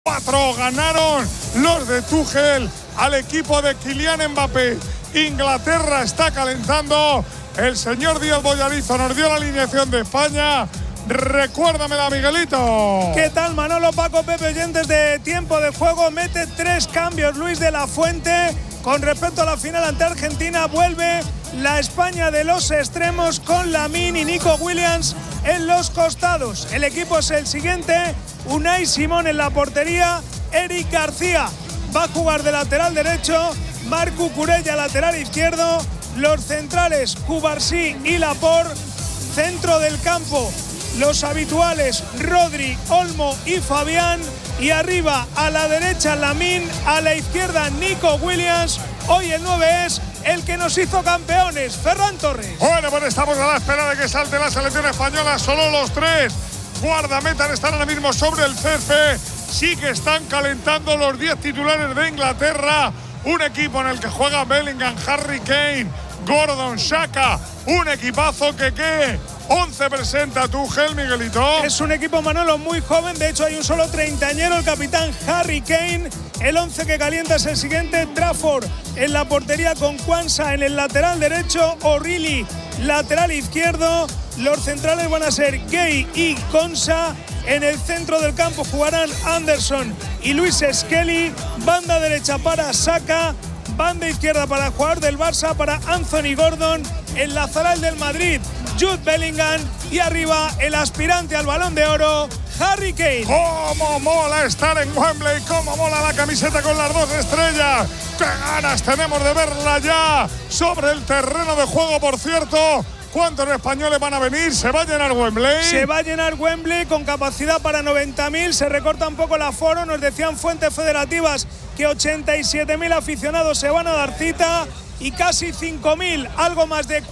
4 ganaron los de Tuchel al equipo de Kylian Mbappé. Inglaterra está calentando. El señor Díaz Boyarizo nos dio la alineación de España. Recuérdamela, Miguelito. ¿Qué tal, Manolo, Paco, Pepe, oyentes de Tiempo de Juego? Mete 3 cambios Luis de la Fuente. Con respecto a la final ante Argentina, vuelve la España de los extremos con Lamine y Nico Williams en los costados. El equipo es el siguiente: Unai Simón en la portería, Eric García va a jugar de lateral derecho, Marc Cucurella lateral izquierdo, los centrales Cubarsí y Laporte, centro del campo los habituales Rodri, Olmo y Fabián, y arriba a la derecha Lamine, a la izquierda Nico Williams. Hoy el 9 es el que nos hizo campeones, Ferran Torres. Bueno, pues estamos a la espera de que salte la selección española. Solo los 3 guardametas están ahora mismo sobre el césped. Sí que están calentando los 10 titulares de Inglaterra. Un equipo en el que juega Bellingham, Harry Kane, Gordon, Xhaka. Un equipazo que 11 presenta Tuchel, Miguelito. Es un equipo, Manolo, muy joven. De hecho, hay un solo treintañero, el capitán Harry Kane. El 11 que calienta es el siguiente: Trafford en la portería con Quansah en el lateral derecho, O'Reilly lateral izquierdo. Los centrales van a ser Gay y Konsa. En el centro del campo jugarán Anderson y Luis Skelly. Banda derecha para Saka. Banda izquierda para el jugador del Barça, para Anthony Gordon. Enlazará el del Madrid, Jude Bellingham. Y arriba el aspirante al Balón de Oro, Harry Kane. ¡Cómo mola estar en Wembley! ¡Cómo mola la camiseta con las 2 estrellas! ¡Qué ganas tenemos de verla ya sobre el terreno de juego, por cierto! ¿Cuántos españoles van a venir? ¿Se va a llenar Wembley? Se va a llenar Wembley con capacidad para 90.000. Se recorta un poco el aforo. Nos decían fuentes federativas que 87.000 aficionados se van a dar cita y casi 5.000, algo más de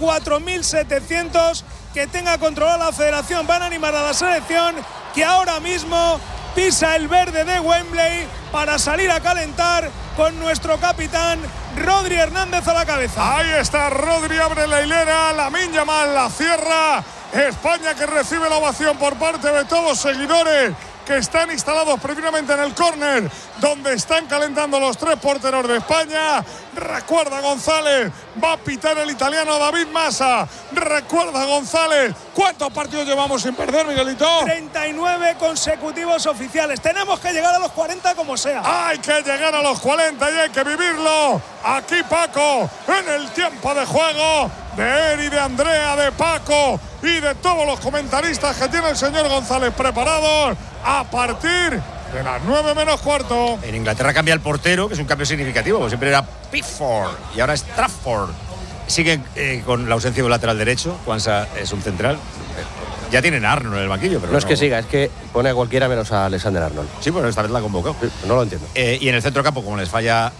4.700 que tenga controlada la federación. Van a animar a la selección, que ahora mismo pisa el verde de Wembley para salir a calentar con nuestro capitán Rodri Hernández a la cabeza. Ahí está Rodri, abre la hilera, Lamine Yamal la cierra. España que recibe la ovación por parte de todos los seguidores que están instalados previamente en el córner, donde están calentando los 3 porteros de España. Recuerda González, va a pitar el italiano David Massa. Recuerda González, ¿cuántos partidos llevamos sin perder, Miguelito? 39 consecutivos oficiales. Tenemos que llegar a los 40 como sea. Hay que llegar a los 40 y hay que vivirlo. Aquí Paco, en el tiempo de juego de Eri, de Andrea, de Paco y de todos los comentaristas que tiene el señor González preparados a partir de las 9 menos cuarto. En Inglaterra cambia el portero, que es un cambio significativo, porque siempre era Pickford y ahora es Trafford. Sigue con la ausencia de un lateral derecho. Quansah es un central. Ya tienen a Arnold en el banquillo, pero no es que siga, es que pone a cualquiera menos a Alexander Arnold. Sí, bueno, esta vez la ha convocado. Sí, no lo entiendo. Y en el centro campo, como les falta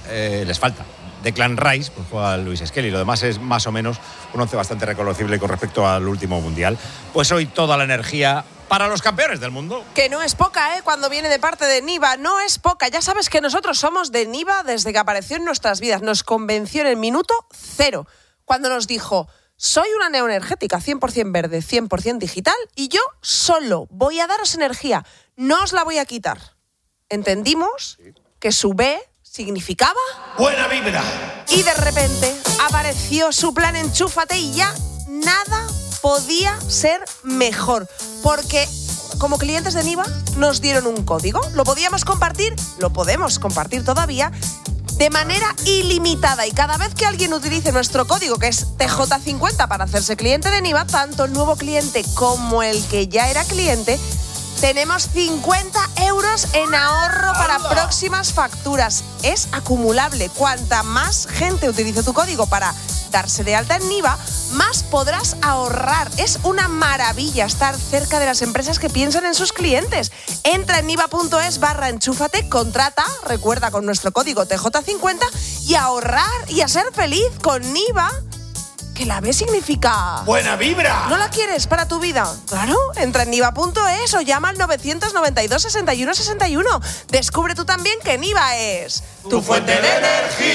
Declan Rice, pues juega Luis Skelly. Lo demás es más o menos un 11 bastante reconocible con respecto al último mundial. Pues hoy toda la energía para los campeones del mundo. Que no es poca, cuando viene de parte de Niva, no es poca. Ya sabes que nosotros somos de Niva desde que apareció en nuestras vidas. Nos convenció en el minuto 0, cuando nos dijo: soy una neoenergética 100% verde, 100% digital, y yo solo voy a daros energía, no os la voy a quitar. Entendimos que su B significaba buena vibra. Y de repente apareció su plan Enchúfate y ya nada podía ser mejor, porque como clientes de Niva nos dieron un código, lo podíamos compartir, lo podemos compartir todavía de manera ilimitada, y cada vez que alguien utilice nuestro código, que es TJ50, para hacerse cliente de Niva, tanto el nuevo cliente como el que ya era cliente, tenemos 50 euros en ahorro para próximas facturas. Es acumulable. Cuanta más gente utilice tu código para darse de alta en Niva, más podrás ahorrar. Es una maravilla estar cerca de las empresas que piensan en sus clientes. Entra en niva.es/enchúfate, contrata, recuerda, con nuestro código TJ50, y ahorrar y a ser feliz con Niva. Que la B significa buena vibra. ¿No la quieres para tu vida? Claro, entra en niva.es o llama al 992 61 61. Descubre tú también que Niva es tu fuente de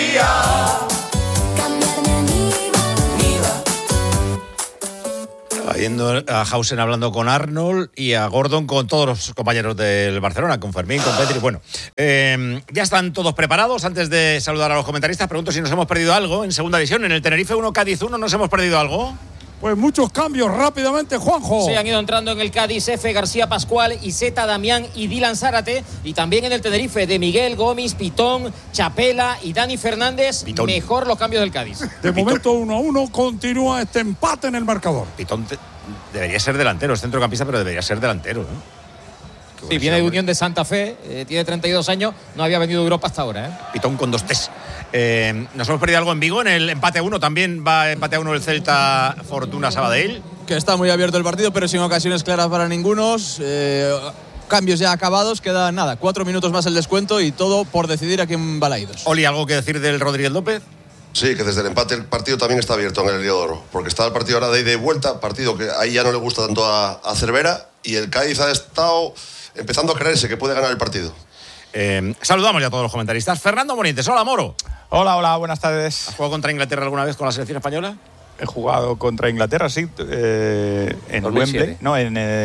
energía. viendo a Hausen hablando con Arnold y a Gordon con todos los compañeros del Barcelona, con Fermín, con Petri. Bueno, ya están todos preparados. Antes de saludar a los comentaristas, pregunto si nos hemos perdido algo en segunda división. En el Tenerife 1, Cádiz 1, ¿nos hemos perdido algo? Pues muchos cambios rápidamente, Juanjo. Sí, han ido entrando en el Cádiz F, García Pascual, Iseta, Damián y Dylan Zárate. Y también en el Tenerife de Miguel, Gómez, Pitón, Chapela y Dani Fernández. Pitón. Mejor los cambios del Cádiz. De momento 1-1, continúa este empate en el marcador. Pitón debería ser delantero, es centrocampista, pero debería ser delantero, ¿no? Sí, viene de Unión de Santa Fe, tiene 32 años, no había venido de Europa hasta ahora. Pitón con 2 T's. Nos hemos perdido algo en Vigo, en el empate a 1. También va empate a 1 el Celta Fortuna Sabadell. Que está muy abierto el partido, pero sin ocasiones claras para ningunos. Cambios ya acabados, queda nada, 4 minutos más el descuento y todo por decidir aquí en Balaidos. Oli, ¿algo que decir del Rodríguez López? Sí, que desde el empate el partido también está abierto en el Heliodoro, porque está el partido ahora de ida y vuelta, partido que ahí ya no le gusta tanto a Cervera, y el Cádiz ha estado empezando a creerse que puede ganar el partido. Saludamos ya a todos los comentaristas. Fernando Morientes, hola Moro. Hola, buenas tardes. ¿Has jugado contra Inglaterra alguna vez con la selección española? He jugado contra Inglaterra, sí, en 2007. Wembley, no,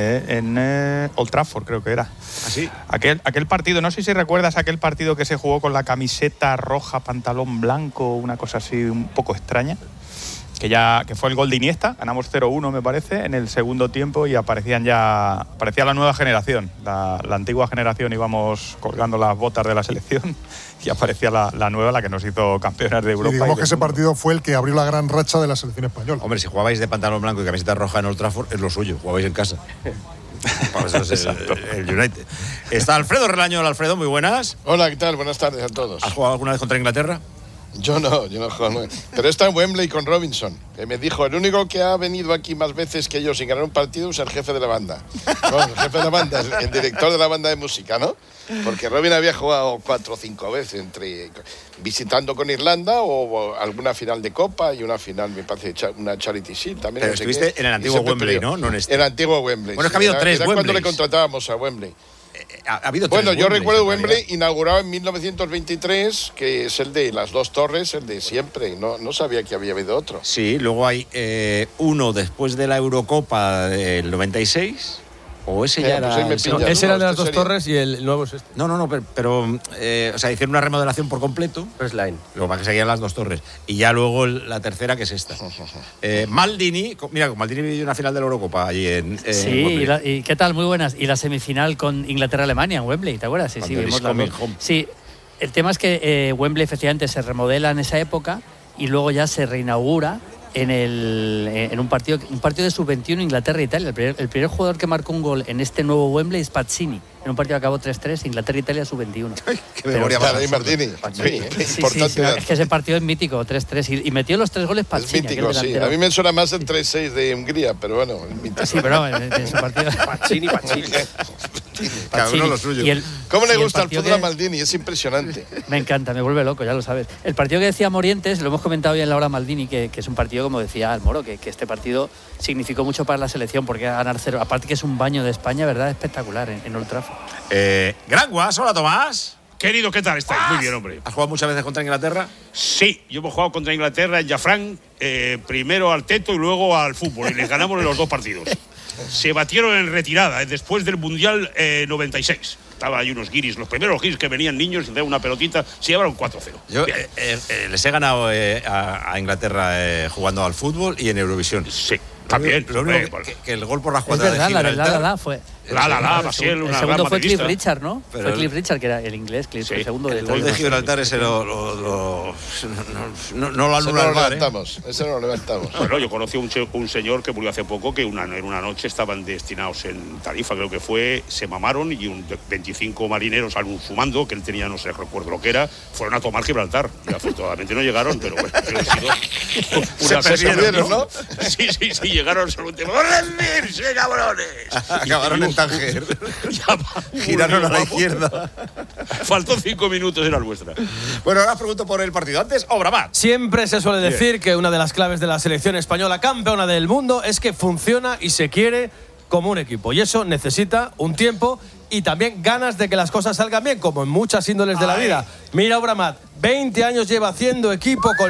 en Old Trafford creo que era. ¿Ah, sí? Aquel partido, no sé si recuerdas aquel partido que se jugó con la camiseta roja, pantalón blanco, una cosa así un poco extraña. Que fue el gol de Iniesta, ganamos 0-1 me parece, en el segundo tiempo y aparecía la nueva generación, la antigua generación íbamos colgando las botas de la selección y aparecía la nueva, la que nos hizo campeones de Europa. Y digamos que ese partido fue el que abrió la gran racha de la selección española. Hombre, si jugabais de pantalón blanco y camiseta roja en Old Trafford, es lo suyo, jugabais en casa. Para eso es el United. Está Alfredo Relaño. Alfredo, muy buenas. Hola, ¿qué tal? Buenas tardes a todos. ¿Has jugado alguna vez contra Inglaterra? Yo no juego. Pero está en Wembley con Robinson, que me dijo, el único que ha venido aquí más veces que yo sin ganar un partido es el jefe de la banda. Bueno, el jefe de la banda es el director de la banda de música, ¿no? Porque Robin había jugado 4 o 5 veces, visitando con Irlanda o alguna final de Copa y una final, me parece, una Charity Shield también. Pero no sé estuviste qué. en el antiguo Wembley, ¿no? En el antiguo Wembley. Bueno, es que ha habido 3 Wembleys. Wembleys. Cuando le contratábamos a Wembley. Ha habido 3 Bueno, yo Wembleys, recuerdo en Wembley realidad. inaugurado en 1923, que es el de las 2 torres, el de siempre. No sabía que había habido otro. Sí, luego hay uno después de la Eurocopa del 96. O ese ya era. Pues ahí me Ese era el de las Este 2 sería- torres y el nuevo es este. No, pero o sea, hicieron una remodelación por completo. Press line. Lo que seguían las 2 torres. Y ya luego la tercera, que es esta. Maldini, mira, con Maldini vivió una final de la Eurocopa allí en Sí, Wembley. y ¿qué tal? Muy buenas. Y la semifinal con Inglaterra-Alemania en Wembley, ¿te acuerdas? Sí, Cuando vimos It's las coming dos. home. Sí, el tema es que Wembley efectivamente se remodela en esa época y luego ya se reinaugura en un partido de sub-21 Inglaterra-Italia. El primer jugador que marcó un gol en este nuevo Wembley es Pazzini. En un partido que acabó 3-3, Inglaterra-Italia sub-21. Qué memoria Claro, más y absurda. Martini. Sí, Importante dato. es que ese partido es mítico, 3-3. Y metió los 3 goles Es Pazzini. mítico, aquel sí. delantero. A mí me suena más el 3-6 de Hungría, pero bueno, es mítico. Sí, pero en su partido. Pachini. Cada uno lo suyo. Y ¿Cómo le y el gusta el partido fútbol a que- Maldini? Es impresionante. Me encanta, me vuelve loco, ya lo sabes. El partido que decía Morientes, lo hemos comentado hoy en la hora Maldini, que es un partido, como decía el Moro, que este partido significó mucho para la selección, porque ganar 0, aparte que es un baño de España, ¿verdad? Espectacular en Old Trafford. Gran Guas, hola Tomás. Querido, ¿qué tal estáis? Muy bien, hombre. ¿Has jugado muchas veces contra Inglaterra? Sí, yo hemos jugado contra Inglaterra en Jafrán, primero al teto y luego al fútbol, y les ganamos en los 2 partidos. Se batieron en retirada después del Mundial 96. Estaba ahí unos guiris, los primeros guiris que venían niños y de una pelotita, se llevaron 4-0. Yo Bien. les he ganado a Inglaterra jugando al fútbol y en Eurovisión. Sí, también. Lo único hombre, que el gol por la Es jugada verdad, de la del Gibraltar. la fue. Basiel, El una gran segundo fue Cliff madridista. Richard, ¿no? Pero Fue el- Cliff Richard, que era el inglés, Cliff, Sí, el segundo de El gol de Gibraltar ese no lo Ese anula no el lo VAR, ¿eh? levantamos. Ese no lo levantamos. Bueno, yo conocí a un señor que murió hace poco que en una noche estaban destinados en Tarifa, creo que fue, se mamaron y 25 marineros, algún fumando, que él tenía, no sé, recuerdo lo que era, fueron a tomar Gibraltar. Y afortunadamente no llegaron, pero bueno, creo que ha sido Se perdieron, ¿no? Sí, llegaron solamente. ¡Vamos a rendirse, cabrones! Acabaron en Tánger. Giraron a la izquierda. Faltó 5 minutos, era nuestra. Bueno, ahora os pregunto por el partido. Antes, Obramat. Siempre se suele decir que una de las claves de la selección española campeona del mundo es que funciona y se quiere como un equipo. Y eso necesita un tiempo y también ganas de que las cosas salgan bien, como en muchas índoles de la vida. Mira, Obramat, 20 años lleva haciendo equipo con los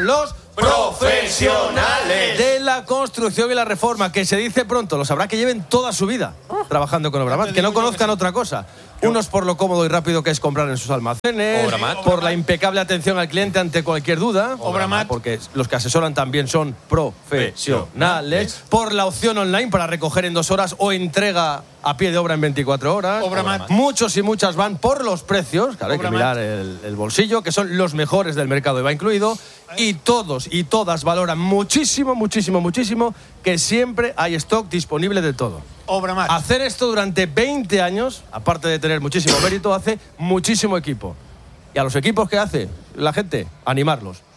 profesionales de la construcción y la reforma, que se dice pronto, lo sabrá que lleven toda su vida trabajando con Obramat, que no conozcan otra cosa. Unos por lo cómodo y rápido que es comprar en sus almacenes, por la impecable atención al cliente ante cualquier duda, porque los que asesoran también son profesionales, por la opción online para recoger en 2 horas o entrega a pie de obra en 24 horas. Muchos y muchas van por los precios, claro, hay que mirar el bolsillo, que son los mejores del mercado, y va incluido. Y todos y todas valoran muchísimo, muchísimo, muchísimo que siempre hay stock disponible de todo. Obramat. Hacer esto durante 20 años, aparte de tener muchísimo mérito, hace muchísimo equipo. Y a los equipos que hace la gente, animarlos.